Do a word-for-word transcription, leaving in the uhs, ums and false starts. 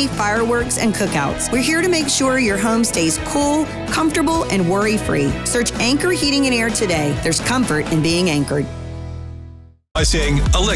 party, fireworks, and cookouts. We're here to make sure your home stays cool, comfortable, and worry-free. Search Anchor Heating and Air today. There's comfort in being anchored. By saying